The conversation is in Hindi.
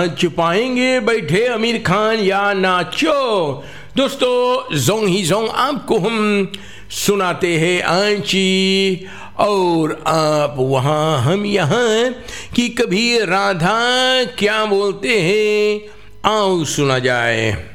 छुपाएंगे बैठे आमिर खान या नाचो। दोस्तों जोंग ही जोंग आपको हम सुनाते हैं आंची, और आप वहाँ हम यहाँ कि कभी राधा क्या बोलते हैं, आओ सुना जाए।